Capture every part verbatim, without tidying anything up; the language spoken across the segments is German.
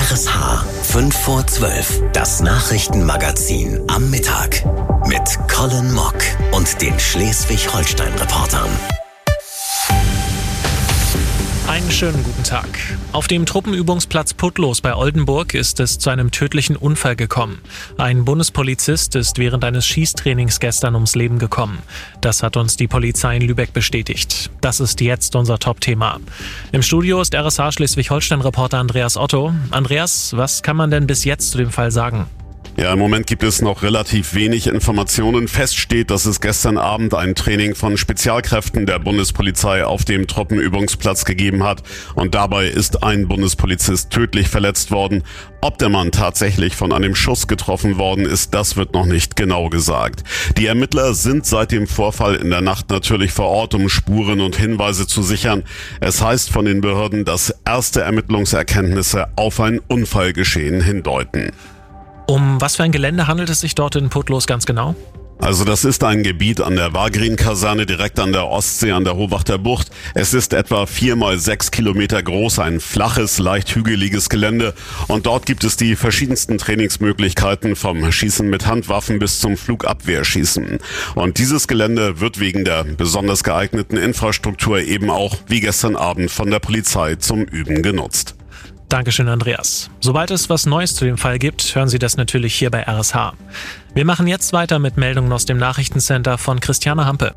R S H fünf vor zwölf, das Nachrichtenmagazin am Mittag mit Colin Mock und den Schleswig-Holstein-Reportern. Einen schönen guten Tag. Auf dem Truppenübungsplatz Putlos bei Oldenburg ist es zu einem tödlichen Unfall gekommen. Ein Bundespolizist ist während eines Schießtrainings gestern ums Leben gekommen. Das hat uns die Polizei in Lübeck bestätigt. Das ist jetzt unser Top-Thema. Im Studio ist R S H Schleswig-Holstein-Reporter Andreas Otto. Andreas, was kann man denn bis jetzt zu dem Fall sagen? Ja, im Moment gibt es noch relativ wenig Informationen. Fest steht, dass es gestern Abend ein Training von Spezialkräften der Bundespolizei auf dem Truppenübungsplatz gegeben hat. Und dabei ist ein Bundespolizist tödlich verletzt worden. Ob der Mann tatsächlich von einem Schuss getroffen worden ist, das wird noch nicht genau gesagt. Die Ermittler sind seit dem Vorfall in der Nacht natürlich vor Ort, um Spuren und Hinweise zu sichern. Es heißt von den Behörden, dass erste Ermittlungserkenntnisse auf ein Unfallgeschehen hindeuten. Um was für ein Gelände handelt es sich dort in Putlos ganz genau? Also das ist ein Gebiet an der Wagrien-Kaserne direkt an der Ostsee an der Hohwachter Bucht. Es ist etwa vier mal sechs Kilometer groß, ein flaches, leicht hügeliges Gelände. Und dort gibt es die verschiedensten Trainingsmöglichkeiten, vom Schießen mit Handwaffen bis zum Flugabwehrschießen. Und dieses Gelände wird wegen der besonders geeigneten Infrastruktur eben auch wie gestern Abend von der Polizei zum Üben genutzt. Dankeschön, Andreas. Sobald es was Neues zu dem Fall gibt, hören Sie das natürlich hier bei R S H. Wir machen jetzt weiter mit Meldungen aus dem Nachrichtencenter von Christiane Hampe.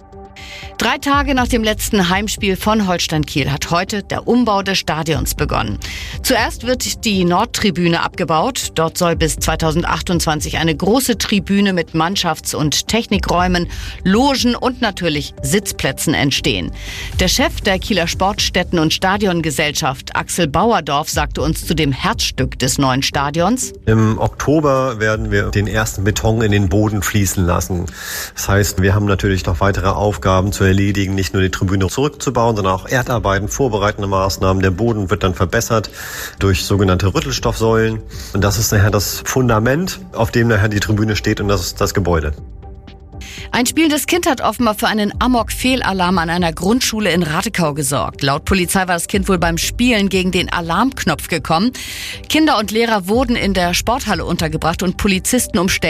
Drei Tage nach dem letzten Heimspiel von Holstein Kiel hat heute der Umbau des Stadions begonnen. Zuerst wird die Nordtribüne abgebaut. Dort soll bis zweitausendachtundzwanzig eine große Tribüne mit Mannschafts- und Technikräumen, Logen und natürlich Sitzplätzen entstehen. Der Chef der Kieler Sportstätten- und Stadiongesellschaft, Axel Bauerdorf, sagte uns zu dem Herzstück des neuen Stadions: Im Oktober werden wir den ersten Beton in den Boden fließen lassen. Das heißt, wir haben natürlich noch weitere Aufgaben zu erledigen, nicht nur die Tribüne zurückzubauen, sondern auch Erdarbeiten, vorbereitende Maßnahmen. Der Boden wird dann verbessert durch sogenannte Rüttelstoffsäulen. Und das ist nachher das Fundament, auf dem nachher die Tribüne steht, und das ist das Gebäude. Ein spielendes Kind hat offenbar für einen Amok-Fehlalarm an einer Grundschule in Ratekau gesorgt. Laut Polizei war das Kind wohl beim Spielen gegen den Alarmknopf gekommen. Kinder und Lehrer wurden in der Sporthalle untergebracht und Polizisten umstellt.